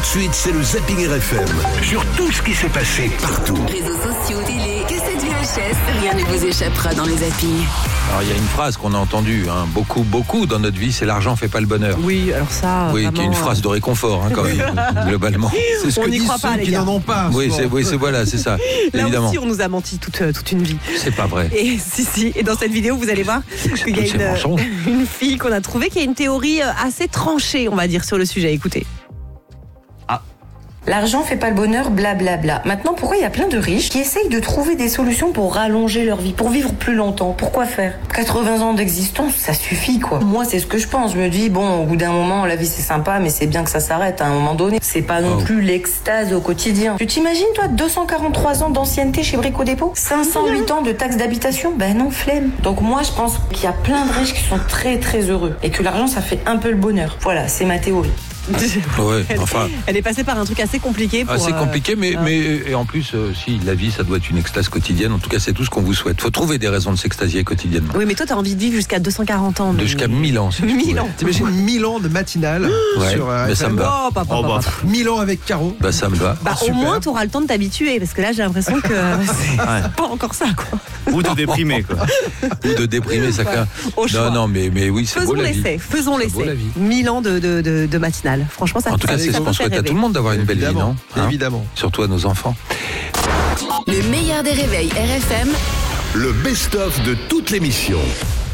de suite, c'est le Zapping RFM. Sur tout ce qui s'est passé partout. Réseaux sociaux, télé, cassettes VHS, rien ne vous échappera dans les zappings. Alors il y a une phrase qu'on a entendue beaucoup dans notre vie, c'est l'argent fait pas le bonheur. Oui, alors ça. Oui, vraiment, qui est une phrase de réconfort quand même, globalement. C'est ce On que n'y disent croit pas, ceux les qui gars. n'en ont pas. Oui, souvent. c'est ça. Là Évidemment. aussi, on nous a menti toute une vie. C'est pas vrai. Et si. Et dans cette vidéo, vous allez voir qu'il y a une fille qu'on a trouvée qui a une théorie assez tranchée, on va dire, sur le sujet. Écoutez. L'argent fait pas le bonheur, blablabla. Maintenant, pourquoi il y a plein de riches qui essayent de trouver des solutions pour rallonger leur vie, pour vivre plus longtemps? Pourquoi faire 80 ans d'existence, ça suffit quoi. Moi, c'est ce que je pense. Je me dis, bon, au bout d'un moment, la vie c'est sympa, mais c'est bien que ça s'arrête à un moment donné. C'est pas non plus l'extase au quotidien. Tu t'imagines, toi, 243 ans d'ancienneté chez Brico Dépôt, 508 ans de taxe d'habitation? Ben non, flemme. Donc moi, je pense qu'il y a plein de riches qui sont très très heureux et que l'argent, ça fait un peu le bonheur. Voilà, c'est ma théorie. Ouais, enfin. Elle est passée par un truc assez compliqué. Assez compliqué, mais et en plus, si la vie, ça doit être une extase quotidienne. En tout cas, c'est tout ce qu'on vous souhaite. Faut trouver des raisons de s'extasier quotidiennement. Oui, mais toi, t'as envie de vivre jusqu'à 240 ans. Jusqu'à 1000 ans. Si 1000 ans. T'imagines 1000 ans de matinale sur mais ça me va. 1000 ans avec Caro. Bah ça me va. Bah, au moins, t'auras le temps de t'habituer, parce que là, j'ai l'impression que c'est pas encore ça, quoi. Ou de déprimer, quoi. Ou de déprimer, ça craint. Au choix. Non, mais oui, c'est beau la vie. Faisons l'essai. 1000 ans de matinale. Franchement, ça En tout cas, c'est ce qu'on souhaite à tout le monde, d'avoir une belle vie, non ? Évidemment. Surtout à nos enfants. Le meilleur des réveils RFM. Le best-of de toute l'émission.